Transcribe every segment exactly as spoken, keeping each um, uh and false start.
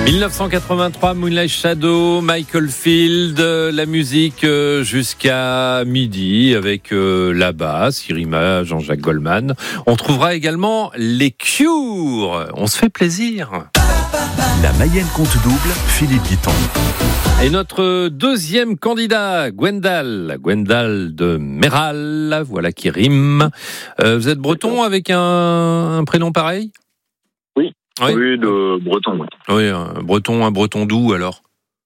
dix-neuf cent quatre-vingt-trois, Moonlight Shadow, Michael Field, la musique jusqu'à midi avec la basse, Irima, Jean-Jacques Goldman. On trouvera également les Cure. On se fait plaisir. La Mayenne compte double, Philippe Guiton. Et notre deuxième candidat, Gwendal, Gwendal de Méral, voilà qui rime. Euh, vous êtes breton avec un, un prénom pareil ? Oui. Oui, oui, de breton. Oui, oui un breton, un breton d'où alors ?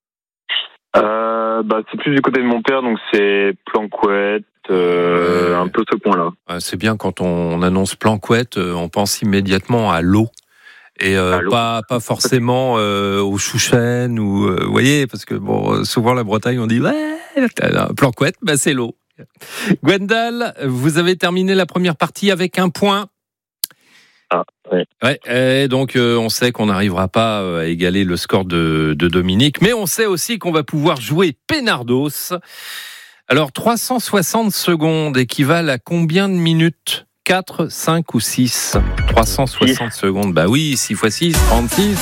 euh, bah, c'est plus du côté de mon père, donc c'est Planquette, euh, ouais. un peu ce point-là. Ah, c'est bien quand on annonce Planquette, on pense immédiatement à l'eau. Et euh, pas pas forcément euh, au Chouchen ou euh, vous voyez, parce que bon, souvent la Bretagne on dit ouais, Planquette, bah c'est l'eau. Gwendal, vous avez terminé la première partie avec un point. Ah ouais. Ouais. Et donc euh, on sait qu'on n'arrivera pas à égaler le score de, de Dominique, mais on sait aussi qu'on va pouvoir jouer Pénardos. Alors trois cent soixante secondes équivalent à combien de minutes ? quatre, cinq ou six ? Trois cent soixante secondes. Bah oui, six fois six, trente-six.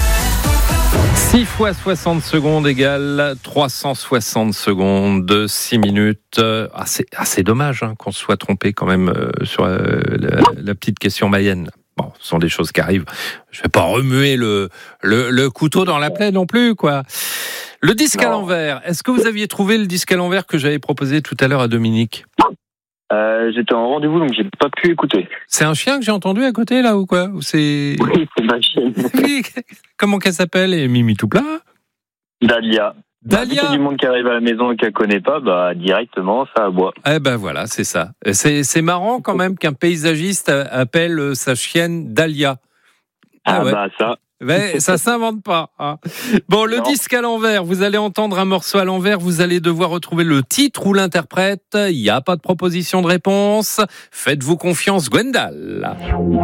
six fois soixante secondes égale trois cent soixante secondes, six minutes. Ah, c'est, ah, c'est dommage hein, qu'on se soit trompé quand même euh, sur euh, la, la petite question mayenne. Bon, ce sont des choses qui arrivent. Je vais pas remuer le, le, le couteau dans la plaie non plus, quoi. Le disque non. à l'envers. Est-ce que vous aviez trouvé le disque à l'envers que j'avais proposé tout à l'heure à Dominique ? Euh, j'étais en rendez-vous, donc j'ai pas pu écouter. C'est un chien que j'ai entendu à côté, là, ou quoi ? Ou c'est... Oui, c'est ma chienne. Comment qu'elle s'appelle ? Et Mimi tout plat ? Dalia. Dalia. Bah, du monde qui arrive à la maison et qu'elle connaît pas, bah, directement, ça aboie. Eh ben voilà, c'est ça. C'est, c'est marrant quand même qu'un paysagiste appelle sa chienne Dalia. Ah, ah ouais. bah ça... Mais ça s'invente pas. Hein. Bon, le non. disque à l'envers, vous allez entendre un morceau à l'envers, vous allez devoir retrouver le titre ou l'interprète. Il n'y a pas de proposition de réponse. Faites-vous confiance, Gwendal.